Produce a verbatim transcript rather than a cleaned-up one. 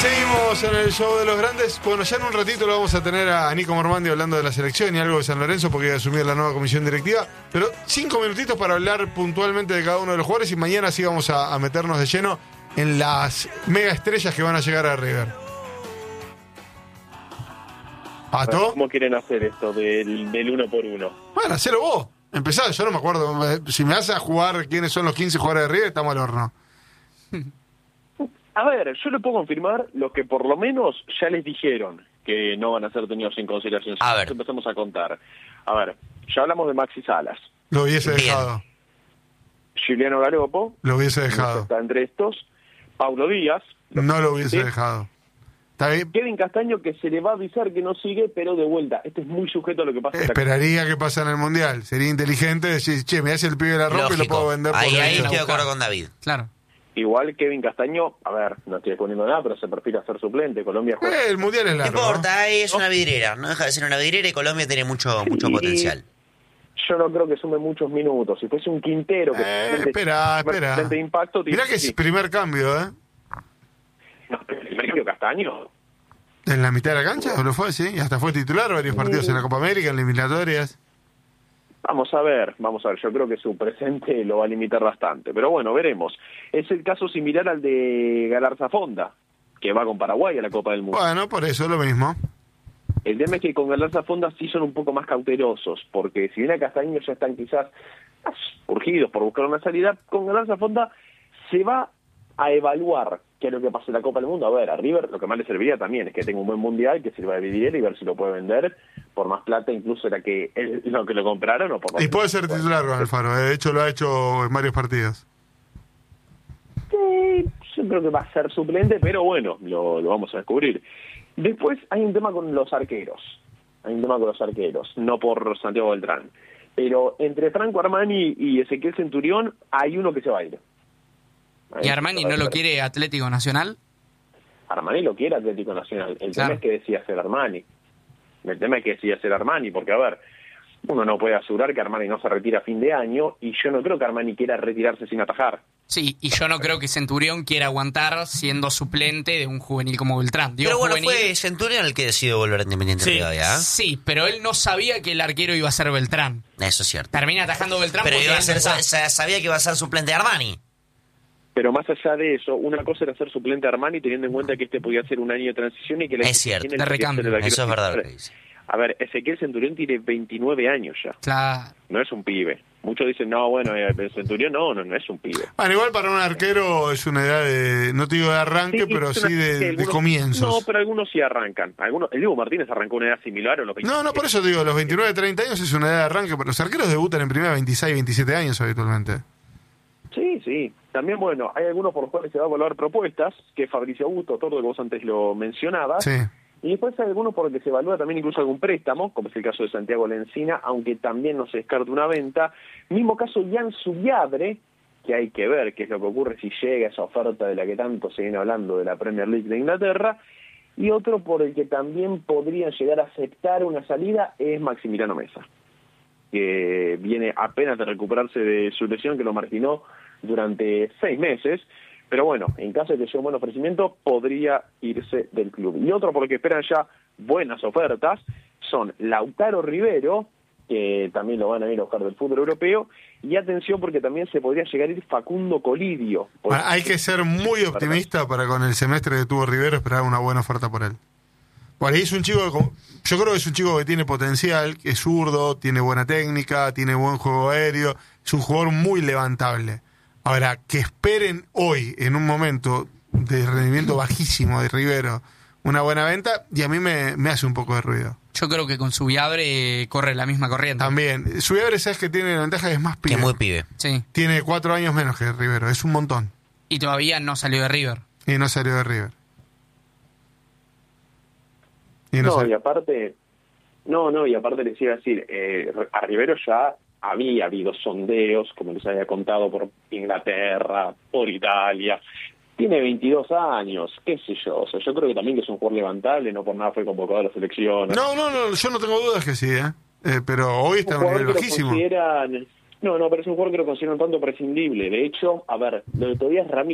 Seguimos en el show de los grandes. Bueno, ya en un ratito lo vamos a tener a Nico Mormandi hablando de la selección y algo de San Lorenzo porque va a asumir la nueva comisión directiva. Pero cinco minutitos para hablar puntualmente de cada uno de los jugadores y mañana sí vamos a, a meternos de lleno en las mega estrellas que van a llegar a River. ¿Pato? ¿Cómo quieren hacer esto del, del uno por uno? Bueno, hacelo vos. Empezá, yo no me acuerdo. Si me haces a jugar quiénes son los quince jugadores de River, estamos al horno. A ver, yo le puedo confirmar lo que por lo menos ya les dijeron que no van a ser tenidos en consideración. A ver. Empezamos a contar. A ver, ya hablamos de Maxi Salas. Lo hubiese Bien. dejado. Giuliano Garopo. Lo hubiese dejado. Está entre estos. Paulo Díaz. No lo hubiese ¿sí? dejado. ¿Está bien? Kevin Castaño, que se le va a avisar que no sigue, pero de vuelta. Este es muy sujeto a lo que pasa. en la- Esperaría que pase en el Mundial. Sería inteligente decir, che, me hace el pibe de la rompe y lo puedo vender por Ahí, ahí veinte. estoy de acuerdo con David. Claro. Igual Kevin Castaño, a ver, no estoy exponiendo nada, pero se perfila a ser suplente. Colombia juega. Eh, el Mundial es No largo. importa, ¿no? ahí es una vidriera. No deja de ser una vidriera y Colombia tiene mucho, mucho Sí. potencial. Yo no creo que sume muchos minutos. Si fuese un Quintero que Eh, suplente- espera, espera. suplente de impacto, Mirá que es sí. primer cambio, ¿eh? No, pero el primer cambio Castaño. En la mitad de la cancha lo fue, sí. Y hasta fue titular varios partidos en la Copa América, en eliminatorias. Vamos a ver, vamos a ver. Yo creo que su presente lo va a limitar bastante. Pero bueno, veremos. Es el caso similar al de Galarza Fonda, que va con Paraguay a la Copa del Mundo. Bueno, por eso lo mismo. El tema es que con Galarza Fonda sí son un poco más cautelosos, porque si bien a Castaño ya están quizás más urgidos por buscar una salida, con Galarza Fonda se va a evaluar qué es lo que pasa en la Copa del Mundo. A ver, a River lo que más le serviría también es que tenga un buen mundial, que sirva de vidriera y ver si lo puede vender por más plata, incluso era que él- lo que lo compraron o por más Y puede ser Bueno, titular con Alfaro. De hecho, lo ha hecho en varios partidos. Sí, yo creo que va a ser suplente, pero bueno, lo, lo vamos a descubrir. Después hay un tema con los arqueros. Hay un tema con los arqueros, no por Santiago Beltrán. Pero entre Franco Armani y Ezequiel Centurión hay uno que se va a ir. ¿Y Armani no lo quiere Atlético Nacional? Armani lo quiere Atlético Nacional. El Claro. tema es que decía ser Armani. El tema es que decía ser Armani, porque a ver, uno no puede asegurar que Armani no se retira a fin de año y yo no creo que Armani quiera retirarse sin atajar. Sí, y yo no creo que Centurión quiera aguantar siendo suplente de un juvenil como Beltrán. Digo, Pero bueno, juvenil, fue Centurión el que decidió volver a Independiente sí, Rivadavia, ¿eh? sí, pero él no sabía que el arquero iba a ser Beltrán. Eso es cierto. Termina atajando Beltrán Pero porque iba a él ser, no está. sa- sabía que iba a ser suplente de Armani. Pero más allá de eso, una cosa era ser suplente de Armani teniendo en cuenta que este podía ser un año de transición y que la Es cierto. tiene De el que recambio. ser el arquero Eso es verdad lo titular. que dice. A ver, Ezequiel Centurión tiene veintinueve años ya, Claro. no es un pibe. Muchos dicen, no, bueno, eh, el Centurión no, no, no es un pibe. Bueno, igual para un arquero es una edad de, no te digo de arranque, Sí, pero es sí una- de, que de algunos- comienzos. No, pero algunos sí arrancan. Algunos, el Diego Martínez arrancó a una edad similar a los veinte. No, no, por eso digo, los veintinueve, treinta años es una edad de arranque, pero los arqueros debutan en primera veintiséis, veintisiete años habitualmente. Sí, sí. También, bueno, hay algunos por los cuales se va a evaluar propuestas, que Fabricio Augusto, Tordo, que vos antes lo mencionabas. Sí. Y después hay algunos por los que se evalúa también incluso algún préstamo, como es el caso de Santiago Lencina, aunque también no se descarta una venta. Mismo caso Jan Subiabre, que hay que ver qué es lo que ocurre si llega esa oferta de la que tanto se viene hablando de la Premier League de Inglaterra. Y otro por el que también podrían llegar a aceptar una salida es Maximiliano Mesa, que viene apenas de recuperarse de su lesión que lo marginó durante seis meses. Pero bueno, en caso de que sea un buen ofrecimiento, podría irse del club. Y otro por el que esperan ya buenas ofertas son Lautaro Rivero, que también lo van a ir a buscar del fútbol europeo, y atención porque también se podría llegar a ir Facundo Colidio. Bueno, hay que ser muy optimista para con el semestre que tuvo Rivero esperar una buena oferta por él. Por ahí es un chico, que, yo creo que es un chico que tiene potencial, que es zurdo, tiene buena técnica, tiene buen juego aéreo, es un jugador muy levantable. Ahora, que esperen hoy, en un momento de rendimiento bajísimo de Rivero, una buena venta, y a mí me, me hace un poco de ruido. Yo creo que con Subiabre corre la misma corriente. También, Subiabre, sabes que tiene la ventaja que es más pibe. Que muy pibe. Sí. Tiene cuatro años menos que Rivero, es un montón. Y todavía no salió de River. Y no salió de River. Y no No, salió. y aparte, no, no, y aparte les iba a decir, eh, a Rivero ya había habido sondeos, como les había contado, por Inglaterra, por Italia. Tiene veintidós años, qué sé yo, o sea, yo creo que también que es un jugador levantable, no por nada fue convocado a la selección. No, no, no, yo no tengo dudas que sí, ¿eh? Eh, pero hoy está a un jugador nivel que lo bajísimo. consideran- No, no, pero es un jugador que lo consideran tanto prescindible. De hecho, a ver, lo de Tobías Ramírez